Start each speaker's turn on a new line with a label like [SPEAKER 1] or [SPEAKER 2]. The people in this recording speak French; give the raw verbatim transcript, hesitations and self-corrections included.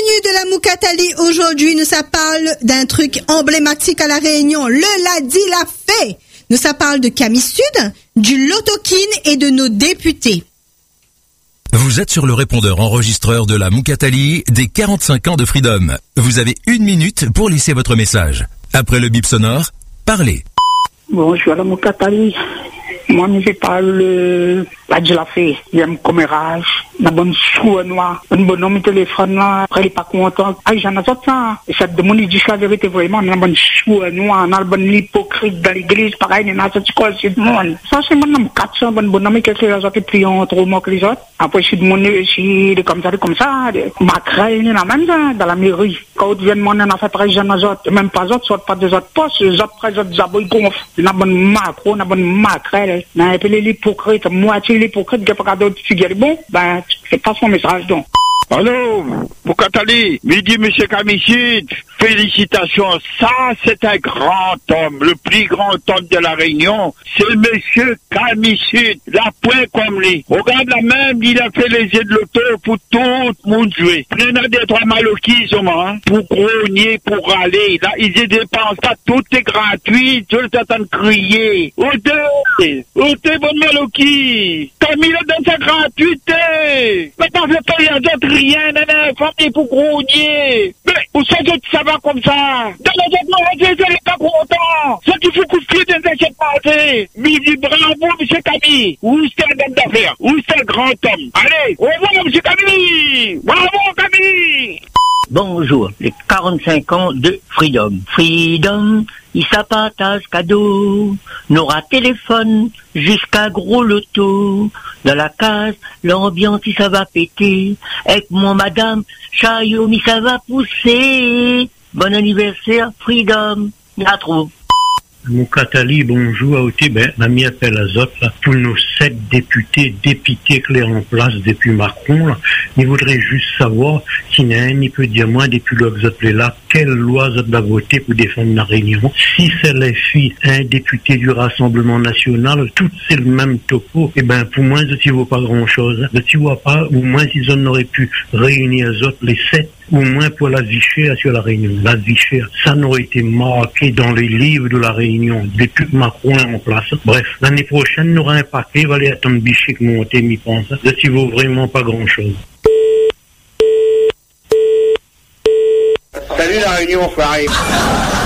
[SPEAKER 1] menu de la Moukatali aujourd'hui, nous ça parle d'un truc emblématique à la Réunion. Le l'a dit, l'a fait. Nous ça parle de Camille Sud, du Lotokin et de nos députés.
[SPEAKER 2] Vous êtes sur le répondeur enregistreur de la Moukatali des quarante-cinq ans de Freedom. Vous avez une minute pour laisser votre message. Après le bip sonore, parlez.
[SPEAKER 3] Bonjour à la Moukatali. Moi, je parle euh, la de la fée. J'aime commérage, la bonne soie noire, un bonhomme au téléphone là, après il n'est pas content. Ah, j'en ai d'autres ça. Et ça demande, il dit la vérité vraiment, la bonne soie noire, on a le bon hypocrite dans l'église, pareil, il y a un petit quoi, c'est le monde. Ça, c'est mon nom, quatre cents, bon bonhomme, qui les autres, plus en trop mots que les autres. Après, si le monde, si, comme ça, comme ça, macraille, il y en a même ça, dans la mairie. Quand ils viennent, on a fait pareil, j'en ai autres, même pas autres, soit pas des autres postes, les autres, après, les autres, zaboy gonflent. Il y a une bonne macro, une bonne macraille. On a appelé l'hypocrite, moitié l'hypocrite, qui n'a pas d'autres figures. Bon, ben, c'est pas son message, donc.
[SPEAKER 4] Allô, Moukatali, midi, monsieur Kamichid, félicitations. Ça, c'est un grand homme, le plus grand homme de la Réunion. C'est monsieur Kamichid, la pointe comme lui. Regarde la même, il a fait les yeux de l'auto pour tout le monde jouer. Prenez des trois maloquis, hein, pour grogner, pour aller. Là, ils y dépensent pas, tout est gratuit, tout le temps de crier. Ôtez, ôtez, bonne maloquis. Camille donne sa gratuité. Maintenant, je paye à d'autres rien, nanana, famille pour grogner. Mais, où ça, ça va comme ça? Dans les autres mots, je n'est pas content. Ce qu'il faut couper dans cette partie. Mais il dit bravo, monsieur Camille. Où c'est un homme d'affaires? Où c'est un grand homme? Allez, au revoir, monsieur Camille. Bravo, Camille.
[SPEAKER 5] Bonjour, les quarante-cinq ans de Freedom. Freedom, il s'appartage cadeau, n'aura téléphone jusqu'à gros loto. Dans la case, l'ambiance, il ça va péter. Avec mon madame, Chayomi, ça va pousser. Bon anniversaire, Freedom. Il y a trop.
[SPEAKER 6] Moukatali, bonjour à Oti, ben, mamie appelle à Zot, là, pour nos sept députés, députés clairs en place depuis Macron, là. Il voudrait juste savoir, s'il y a un, il peut dire moins depuis le Zot là, quelle loi Zot va voter pour défendre la Réunion. Si c'est les filles, un député du Rassemblement National, toutes c'est le même topo, et ben, pour moi, Zot, il vaut pas grand chose. Zot, il voit pas, au moins, s'ils en auraient pu réunir Zot, les sept, au moins pour la vie chère sur la Réunion. La vie chère, ça n'aurait été marqué dans les livres de la Réunion depuis que Macron est en place. Bref, l'année prochaine, il y aura un paquet, il va aller attendre Bichic monter, m'y pense. Ça ne vaut vraiment pas grand-chose.
[SPEAKER 4] Salut la Réunion, frère.